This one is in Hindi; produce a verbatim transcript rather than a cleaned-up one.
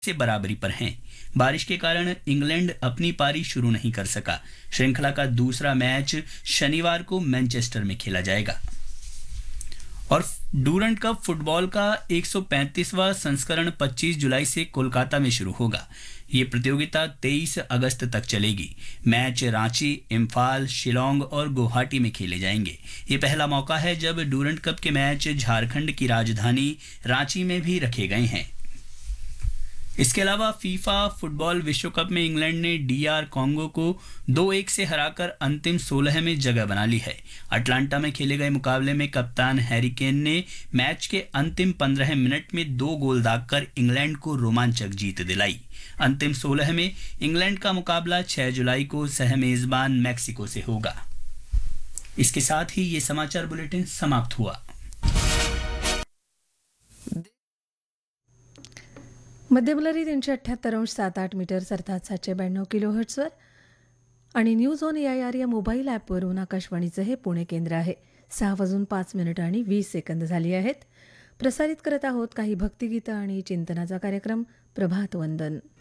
से बराबरी पर हैं। बारिश के कारण इंग्लैंड अपनी पारी शुरू नहीं कर सका। श्रृंखला का दूसरा मैच शनिवार को मैनचेस्टर में खेला जाएगा। और डूरंट कप फुटबॉल का एक सौ पैंतीसवां संस्करण पच्चीस जुलाई से कोलकाता में शुरू होगा। ये प्रतियोगिता तेईस अगस्त तक चलेगी। मैच रांची, इम्फाल, शिलोंग और गुवाहाटी में खेले जाएंगे। ये पहला मौका है जब डूरंट कप के मैच झारखंड की राजधानी रांची में भी रखे गए हैं। इसके अलावा फीफा फुटबॉल विश्व कप में इंग्लैंड ने डीआर कॉन्गो को दो एक से हराकर अंतिम सोलह में जगह बना ली है। अटलांटा में खेले गए मुकाबले में कप्तान हैरी केन ने मैच के अंतिम पंद्रह मिनट में दो गोल दागकर इंग्लैंड को रोमांचक जीत दिलाई। अंतिम सोलह में इंग्लैंड का मुकाबला छह जुलाई को सह मेजबान मैक्सिको से होगा। इसके साथ ही ये समाचार बुलेटिन समाप्त हुआ। मध्यमलहरी तीनशे अठ्ठ्याहत्तर अंश सात आठ मीटर्स अर्थात सातशे ब्याण्णव किलो हर्ट्सवर आणि news on A I R या मोबाईल ॲपवरून आकाशवाणीचं हे पुणे केंद्र आहे. सहा वाजून पाच मिनिटं आणि वीस सेकंद झाली आहेत. प्रसारित करत आहोत काही भक्तिगीतं आणि चिंतनाचा कार्यक्रम प्रभात वंदन.